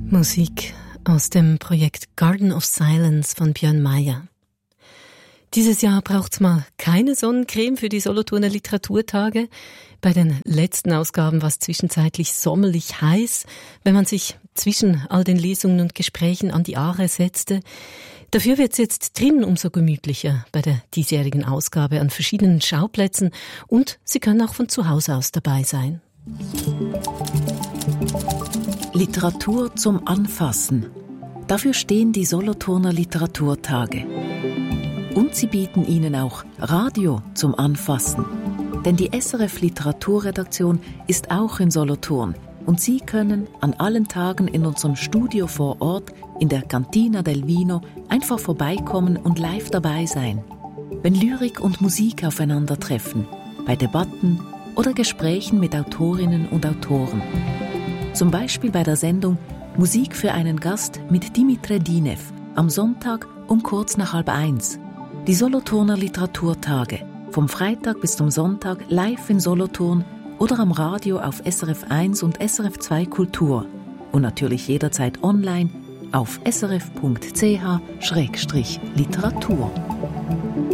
Musik aus dem Projekt Garden of Silence von Björn Mayer. Dieses Jahr braucht's mal keine Sonnencreme für die Solothurner Literaturtage. Bei den letzten Ausgaben war es zwischenzeitlich sommerlich heiß, wenn man sich zwischen all den Lesungen und Gesprächen an die Aare setzte. Dafür wird's jetzt drinnen umso gemütlicher bei der diesjährigen Ausgabe an verschiedenen Schauplätzen und Sie können auch von zu Hause aus dabei sein. Literatur zum Anfassen. Dafür stehen die Solothurner Literaturtage. Und sie bieten Ihnen auch Radio zum Anfassen. Denn die SRF Literaturredaktion ist auch in Solothurn. Und Sie können an allen Tagen in unserem Studio vor Ort, in der Cantina del Vino, einfach vorbeikommen und live dabei sein. Wenn Lyrik und Musik aufeinandertreffen, bei Debatten oder Gesprächen mit Autorinnen und Autoren. Zum Beispiel bei der Sendung Musik für einen Gast mit Dimitre Dinev am Sonntag um kurz nach 12:30. Die Solothurner Literaturtage, vom Freitag bis zum Sonntag live in Solothurn oder am Radio auf SRF 1 und SRF 2 Kultur und natürlich jederzeit online auf srf.ch/literatur.